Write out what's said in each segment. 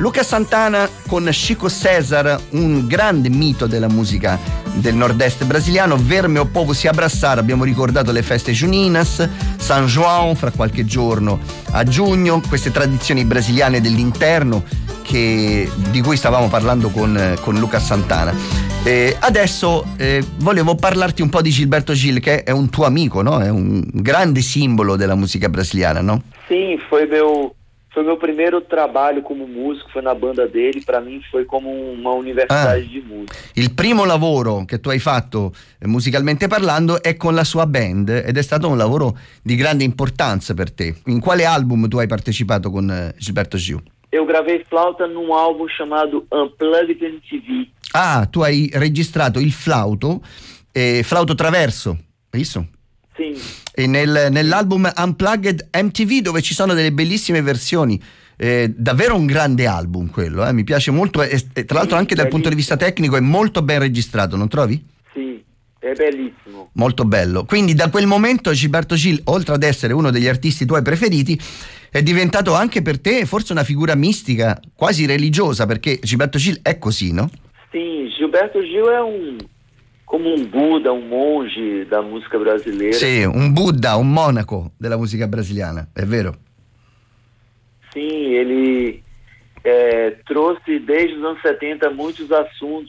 Luca Santana con Chico César, un grande mito della musica del nord-est brasiliano. Ver meu povo se abraçar, abbiamo ricordato le feste juninas, San João fra qualche giorno a giugno, queste tradizioni brasiliane dell'interno di cui stavamo parlando con Luca Santana. Adesso volevo parlarti un po' di Gilberto Gil, che è un tuo amico, no? È un grande simbolo della musica brasiliana, no? Sim, foi meu primeiro trabalho como músico, foi na banda dele, para mim foi como uma universidade di musica. Il primo lavoro che tu hai fatto musicalmente parlando è con la sua band ed è stato un lavoro di grande importanza per te. In quale album tu hai partecipato con Gilberto Gil? Eu gravei flauta num álbum chamado Unplugged MTV. Ah, tu hai registrato il flauto traverso, hai visto? Sì. E nell'album Unplugged MTV, dove ci sono delle bellissime versioni, davvero un grande album quello, mi piace molto e tra l'altro anche dal punto di vista tecnico è molto ben registrato, non trovi? Sì, è bellissimo. Molto bello. Quindi da quel momento Gilberto Gil, oltre ad essere uno degli artisti tuoi preferiti, è diventato anche per te forse una figura mistica, quasi religiosa, perché Gilberto Gil è così, no? Sì, Gilberto Gil è come un Buddha, un monge da musica brasileira. Sì, un Buddha, un monaco della musica brasiliana, è vero? Sim, ele trouxe desde os anos 70 muitos assuntos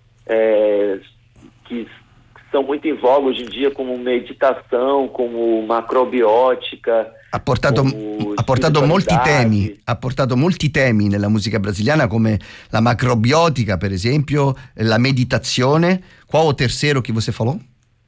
que são muito em voga hoje em dia, como meditação, como macrobiótica. Ha portato molti temi nella musica brasiliana, come la macrobiotica, per esempio, la meditazione. Qual o terceiro que você falou?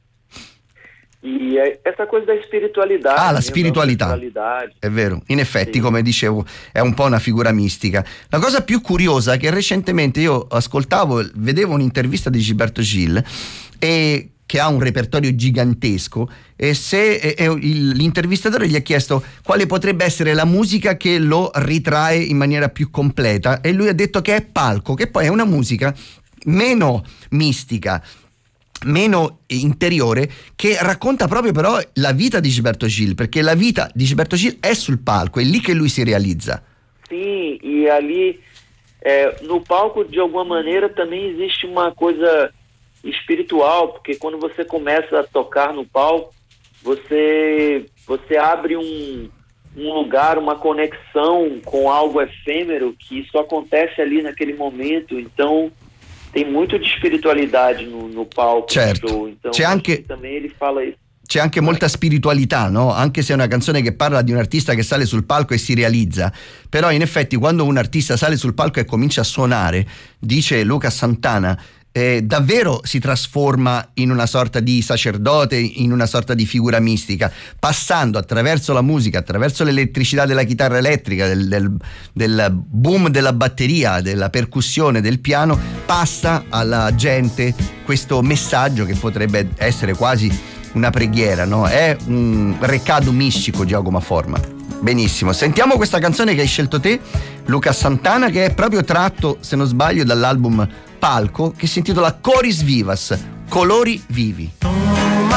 E essa coisa da spiritualità. Ah, la spiritualità. È vero, in effetti, sì. Come dicevo, è un po' una figura mistica. La cosa più curiosa è che recentemente io vedevo un'intervista di Gilberto Gil, e che ha un repertorio gigantesco, e l'intervistatore gli ha chiesto quale potrebbe essere la musica che lo ritrae in maniera più completa, e lui ha detto che è Palco, che poi è una musica meno mistica, meno interiore, che racconta proprio però la vita di Gilberto Gil, perché la vita di Gilberto Gil è sul palco, è lì che lui si realizza. Sì, e ali no palco de alguma maneira também existe uma coisa espiritual, porque quando você começa a tocar no palco, você abre um lugar, uma conexão com algo efêmero, que isso acontece ali naquele momento, então tem muito di spiritualità no palco. Certo. Show. Então também ele fala isso. C'è anche molta spiritualità, no? Anche se è una canzone che parla di un artista che sale sul palco e si realizza, però in effetti quando un artista sale sul palco e comincia a suonare, dice Luca Santana, davvero si trasforma in una sorta di sacerdote, in una sorta di figura mistica, passando attraverso la musica, attraverso l'elettricità della chitarra elettrica, del boom della batteria, della percussione, del piano, passa alla gente questo messaggio che potrebbe essere quasi una preghiera, no? È un recado mistico di alguma forma. Benissimo, sentiamo questa canzone che hai scelto te, Luca Santana, che è proprio tratto, se non sbaglio, dall'album Palco, che si intitola Cores Vivas, Colori Vivi.